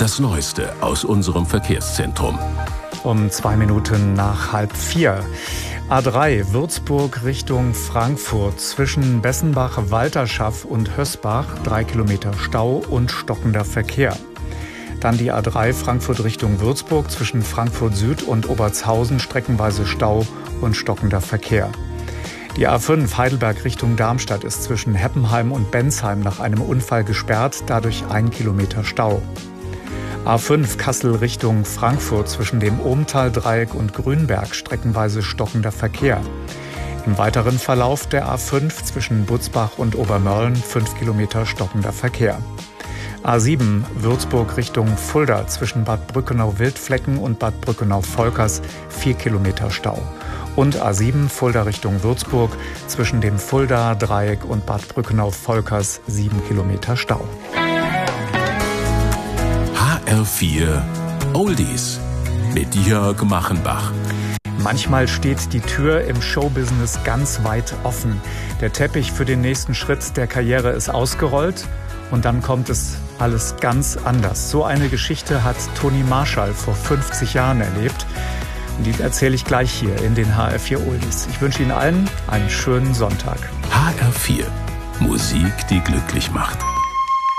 Das Neueste aus unserem Verkehrszentrum. Um 2 Minuten nach 3:30. A3 Würzburg Richtung Frankfurt zwischen Bessenbach, Walterschaff und Hösbach 3 Kilometer Stau und stockender Verkehr. Dann die A3 Frankfurt Richtung Würzburg zwischen Frankfurt Süd und Obertshausen streckenweise Stau und stockender Verkehr. Die A5 Heidelberg Richtung Darmstadt ist zwischen Heppenheim und Bensheim nach einem Unfall gesperrt, dadurch 1 Kilometer Stau. A5 Kassel Richtung Frankfurt zwischen dem Ohmtal-Dreieck und Grünberg streckenweise stockender Verkehr. Im weiteren Verlauf der A5 zwischen Butzbach und Obermörlen 5 Kilometer stockender Verkehr. A7 Würzburg Richtung Fulda zwischen Bad Brückenau-Wildflecken und Bad Brückenau-Volkers 4 Kilometer Stau. Und A7 Fulda Richtung Würzburg zwischen dem Fulda-Dreieck und Bad Brückenau-Volkers 7 Kilometer Stau. HR4 Oldies mit Jörg Machenbach. Manchmal steht die Tür im Showbusiness ganz weit offen. Der Teppich für den nächsten Schritt der Karriere ist ausgerollt und dann kommt es alles ganz anders. So eine Geschichte hat Toni Marshall vor 50 Jahren erlebt. Und die erzähle ich gleich hier in den HR4 Oldies. Ich wünsche Ihnen allen einen schönen Sonntag. HR4 Musik, die glücklich macht.